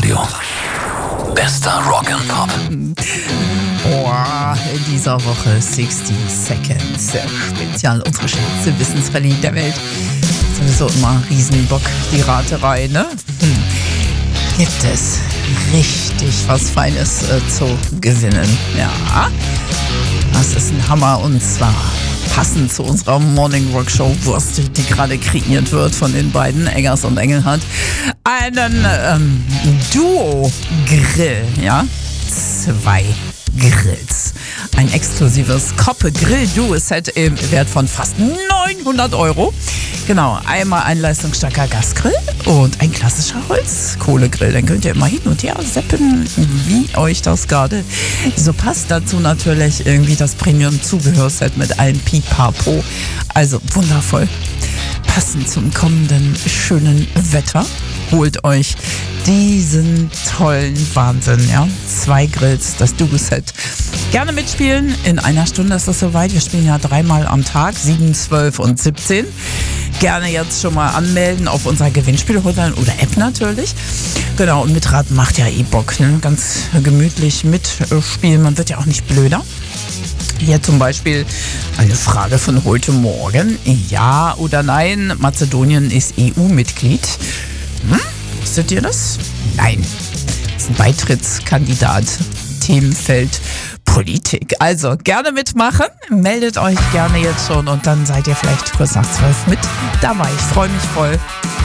Radio. Bester Rock and Pop. In dieser Woche 60 Seconds. Spezial unsere schnellste Wissensrallye der Welt. Sowieso immer Riesenbock, die Raterei, ne? Gibt es richtig was Feines zu gewinnen. Ja, das ist ein Hammer und zwar passend zu unserer Morning Rock Show Wurst, die gerade kreiert wird von den beiden, Eggers und Engelhardt. Einen Duo-Grill, ja? 2 Grills. Ein exklusives Koppe-Grill-Duo-Set im Wert von fast 900 €. Genau, einmal ein leistungsstarker Gasgrill und ein klassischer Holzkohlegrill. Dann könnt ihr immer hin und her seppen, wie euch das gerade so passt. Dazu natürlich irgendwie das Premium-Zubehörset mit allem Pipapo. Also wundervoll. Passend zum kommenden schönen Wetter. Holt euch diesen tollen Wahnsinn, ja. 2 Grills, das Duo-Set. Gerne mitspielen. In einer Stunde ist das soweit. Wir spielen ja 3-mal am Tag, 7, 12 und 17. Gerne jetzt schon mal anmelden auf unserer Gewinnspiel-Hotline oder App natürlich. Genau, und mitraten macht ja eh Bock, ne? Ganz gemütlich mitspielen. Man wird ja auch nicht blöder. Hier zum Beispiel eine Frage von heute Morgen. Ja oder nein, Mazedonien ist EU-Mitglied. Wusstet ihr das? Nein. Das ist ein Beitrittskandidat. Themenfeld Politik. Also gerne mitmachen. Meldet euch gerne jetzt schon und dann seid ihr vielleicht kurz nach 12 mit dabei. Ich freue mich voll.